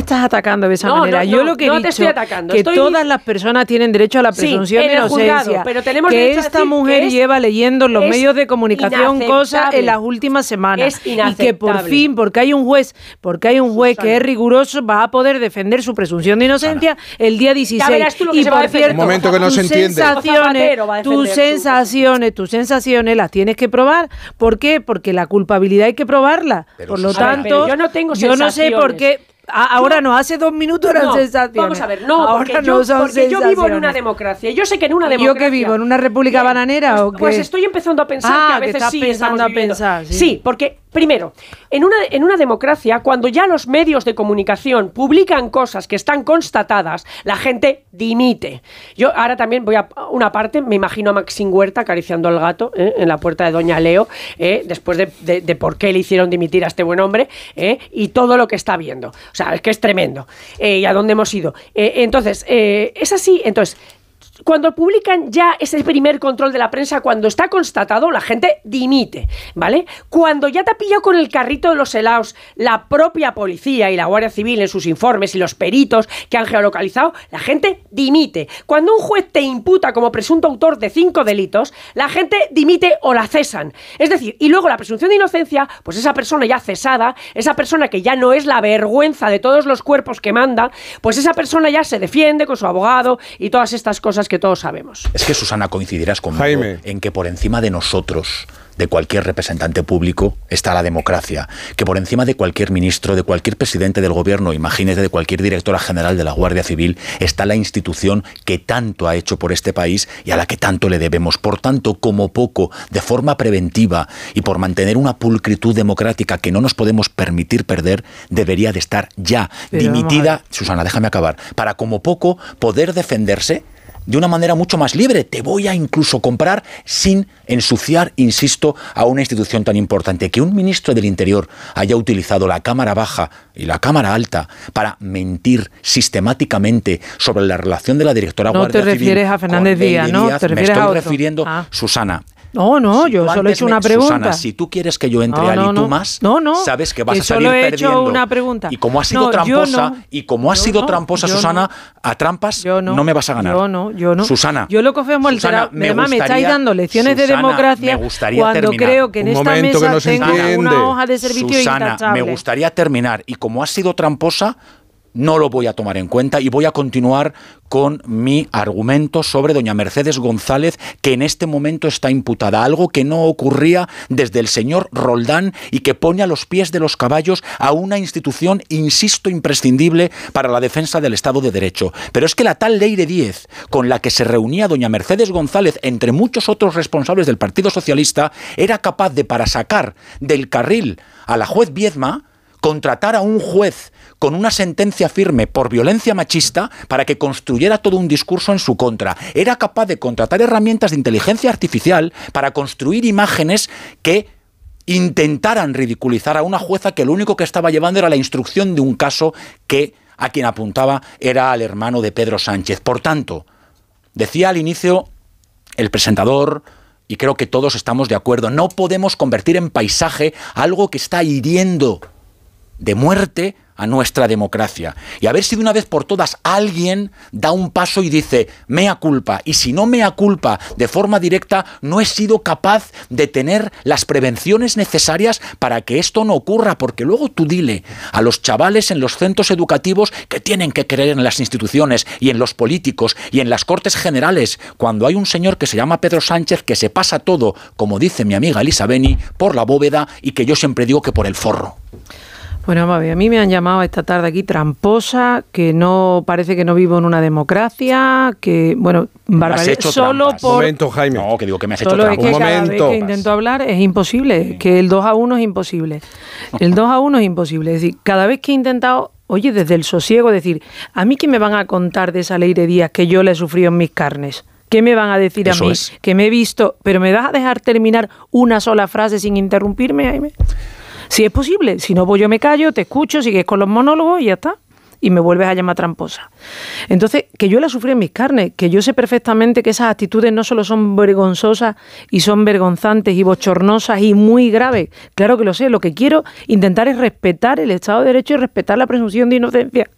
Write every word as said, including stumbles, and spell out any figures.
estás atacando de esa no, manera. No, Yo no, lo que no he te dicho estoy atacando. que estoy... todas las personas tienen derecho a la presunción sí, de inocencia. Juzgado, pero tenemos que derecho esta a decir mujer que es, lleva leyendo en los medios de comunicación cosas en las últimas semanas. Es y que por fin, porque hay un juez, porque hay un juez Susana. que es riguroso, va a poder defender su presunción de inocencia Susana. el día dieciséis. Ya verás tú lo que y se por va a defender. cierto, un momento que no se entiende. Sensaciones, tus sensaciones, tus sensaciones las tienes que probar. ¿Por qué? Porque la culpabilidad hay que probarla. Pero por lo Susana, tanto, yo no tengo yo no sé por qué. Ahora yo, no, hace dos minutos eran no, sensaciones. Vamos a ver, no, Ahora porque, no yo, porque yo vivo en una democracia. Yo sé que en una democracia. ¿Yo qué vivo? ¿En una república bien, bananera pues, o qué? Pues estoy empezando a pensar ah, que a veces que estás sí pensando estamos a viviendo. pensar. Sí. sí, porque primero, en una, en una democracia, cuando ya los medios de comunicación publican cosas que están constatadas, la gente dimite. Yo ahora también voy a una parte, me imagino a Maxine Huerta acariciando al gato ¿eh? en la puerta de Doña Leo, ¿eh? después de, de, de por qué le hicieron dimitir a este buen hombre ¿eh? y todo lo que está viendo. O sea, es que es tremendo. Eh, y a dónde hemos ido. Eh, entonces, eh, es así. Entonces, cuando publican ya ese primer control de la prensa, cuando está constatado, la gente dimite, ¿vale? Cuando ya te ha pillado con el carrito de los helados la propia policía y la Guardia Civil en sus informes y los peritos que han geolocalizado, la gente dimite. Cuando un juez te imputa como presunto autor de cinco delitos, la gente dimite o la cesan. Es decir, y luego la presunción de inocencia, pues esa persona ya cesada, esa persona que ya no es la vergüenza de todos los cuerpos que manda, pues esa persona ya se defiende con su abogado y todas estas cosas que todos sabemos. Es que, Susana, coincidirás conmigo Jaime. en que por encima de nosotros, de cualquier representante público, está la democracia. Que por encima de cualquier ministro, de cualquier presidente del gobierno, imagínese de cualquier directora general de la Guardia Civil, está la institución que tanto ha hecho por este país y a la que tanto le debemos. Por tanto, como poco, de forma preventiva y por mantener una pulcritud democrática que no nos podemos permitir perder, debería de estar ya Pero dimitida, Susana, déjame acabar, para como poco poder defenderse de una manera mucho más libre. Te voy a incluso comprar sin ensuciar, insisto, a una institución tan importante. Que un ministro del Interior haya utilizado la Cámara Baja y la Cámara Alta para mentir sistemáticamente sobre la relación de la directora no Guardia Civil. No te refieres a Fernández Díaz, ¿no? Te Me estoy refiriendo, ah. Susana. No, no, si yo solo he hecho una pregunta. Susana, si tú quieres que yo entre no, al no, y tú no. más, no, no, sabes que vas que a salir solo he perdiendo. Hecho una pregunta. Y como has sido no, tramposa, no, y como has yo sido no, tramposa, Susana, no. a trampas yo no, no me vas a ganar. Yo no, yo no. Susana. Yo lo que hemos alterado, me además gustaría, me estáis dando lecciones Susana, de democracia me gustaría cuando terminar. creo que en Un esta momento mesa que no se tengo entiende. una hoja de servicio Susana, intachable. me gustaría terminar. Y como has sido tramposa, no lo voy a tomar en cuenta y voy a continuar con mi argumento sobre doña Mercedes González, que en este momento está imputada, algo que no ocurría desde el señor Roldán y que pone a los pies de los caballos a una institución, insisto, imprescindible para la defensa del Estado de Derecho. Pero es que la tal Leire Díez, con la que se reunía doña Mercedes González, entre muchos otros responsables del Partido Socialista, era capaz de, para sacar del carril a la juez Viedma, contratar a un juez con una sentencia firme por violencia machista para que construyera todo un discurso en su contra. Era capaz de contratar herramientas de inteligencia artificial para construir imágenes que intentaran ridiculizar a una jueza que lo único que estaba llevando era la instrucción de un caso que a quien apuntaba era al hermano de Pedro Sánchez. Por tanto, decía al inicio el presentador, y creo que todos estamos de acuerdo, no podemos convertir en paisaje algo que está hiriendo de muerte a nuestra democracia. Y a ver si de una vez por todas alguien da un paso y dice mea culpa. Y si no mea culpa de forma directa, no he sido capaz de tener las prevenciones necesarias para que esto no ocurra. Porque luego tú dile a los chavales en los centros educativos que tienen que creer en las instituciones y en los políticos y en las Cortes Generales, cuando hay un señor que se llama Pedro Sánchez que se pasa todo, como dice mi amiga Elisa Beni, por la bóveda y que yo siempre digo que por el forro. Bueno, a mí me han llamado esta tarde aquí tramposa, que no parece que no vivo en una democracia, que, bueno, barbaridad, solo trampas. por... Un momento, Jaime. No, que digo que me has hecho solo trampas. es que Un cada momento. vez que intento hablar es imposible, que el dos a uno es imposible. El dos a uno es imposible. Es decir, cada vez que he intentado, oye, desde el sosiego, decir, ¿a mí qué me van a contar de esa Leire Díaz que yo le he sufrido en mis carnes? ¿Qué me van a decir Eso a mí? es. Que me he visto... ¿Pero me vas a dejar terminar una sola frase sin interrumpirme, Jaime? Si es posible, si no, pues yo me callo, te escucho, sigues con los monólogos y ya está. Y me vuelves a llamar tramposa. Entonces, que yo la sufrí en mis carnes, que yo sé perfectamente que esas actitudes no solo son vergonzosas y son vergonzantes y bochornosas y muy graves. Claro que lo sé, lo que quiero intentar es respetar el Estado de Derecho y respetar la presunción de inocencia.